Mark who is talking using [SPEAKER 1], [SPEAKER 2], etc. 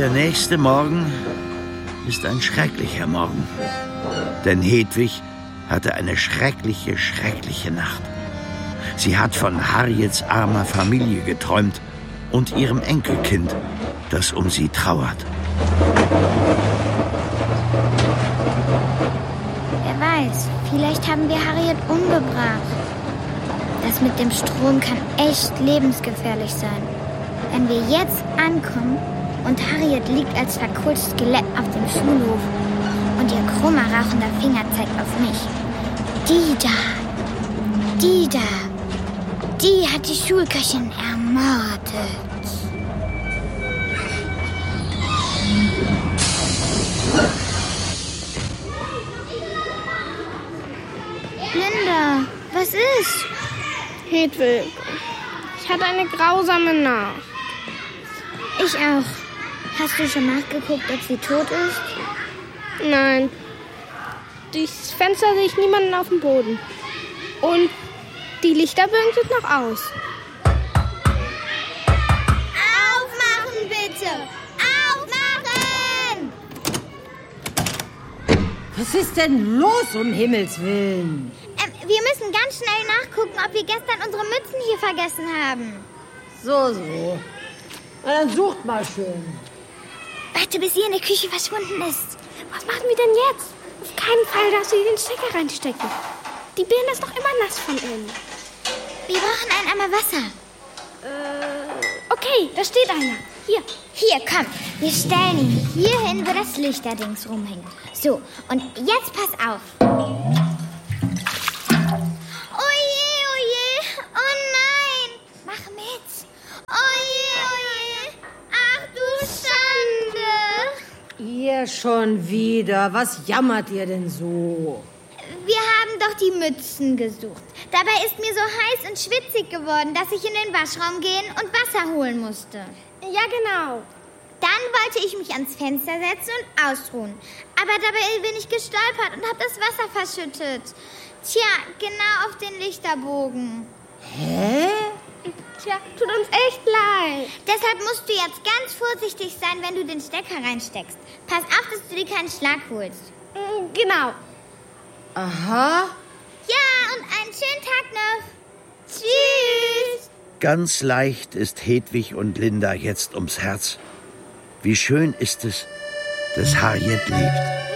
[SPEAKER 1] Der nächste Morgen ist ein schrecklicher Morgen. Denn Hedwig hatte eine schreckliche, schreckliche Nacht. Sie hat von Harriets armer Familie geträumt und ihrem Enkelkind, das um sie trauert.
[SPEAKER 2] Wer weiß, vielleicht haben wir Harriet umgebracht. Das mit dem Strom kann echt lebensgefährlich sein. Wenn wir jetzt ankommen und Harriet liegt als verkohltes Skelett auf dem Schulhof und ihr krummer, rauchender Finger zeigt auf mich. Die hat die Schulköchin ermordet. Linda, was ist?
[SPEAKER 3] Hedwig, ich hatte eine grausame Nacht.
[SPEAKER 2] Ich auch. Hast du schon nachgeguckt, ob sie tot ist?
[SPEAKER 3] Nein. Durchs Fenster sehe ich niemanden auf dem Boden. Und die Lichterbögen sind noch aus.
[SPEAKER 2] Aufmachen, bitte! Aufmachen!
[SPEAKER 4] Was ist denn los, um Himmels Willen?
[SPEAKER 2] Wir müssen ganz schnell nachgucken, ob wir gestern unsere Mützen hier vergessen haben.
[SPEAKER 4] So. Na, dann sucht mal schön.
[SPEAKER 2] Warte, bis sie in der Küche verschwunden ist.
[SPEAKER 3] Was machen wir denn jetzt? Auf keinen Fall darfst du den Stecker reinstecken. Die Birne ist doch immer nass von innen.
[SPEAKER 2] Wir brauchen einen Eimer Wasser.
[SPEAKER 3] Okay, da steht einer.
[SPEAKER 2] Hier, komm. Wir stellen ihn hier hin, wo das Lichterdings rumhängt. So, und jetzt pass auf. Oje. Oh nein. Mach mit. Oje. Ach du Schande.
[SPEAKER 4] Ihr schon wieder. Was jammert ihr denn so?
[SPEAKER 2] Wir haben doch die Mützen gesucht. Dabei ist mir so heiß und schwitzig geworden, dass ich in den Waschraum gehen und Wasser holen musste.
[SPEAKER 3] Ja, genau.
[SPEAKER 2] Dann wollte ich mich ans Fenster setzen und ausruhen. Aber dabei bin ich gestolpert und habe das Wasser verschüttet. Tja, genau auf den Lichterbogen.
[SPEAKER 4] Hä?
[SPEAKER 3] Tja, tut uns echt leid.
[SPEAKER 2] Deshalb musst du jetzt ganz vorsichtig sein, wenn du den Stecker reinsteckst. Pass auf, dass du dir keinen Schlag holst.
[SPEAKER 3] Genau.
[SPEAKER 4] Aha.
[SPEAKER 2] Ja, und einen schönen Tag noch. Tschüss.
[SPEAKER 1] Ganz leicht ist Hedwig und Linda jetzt ums Herz. Wie schön ist es, dass Harriet lebt.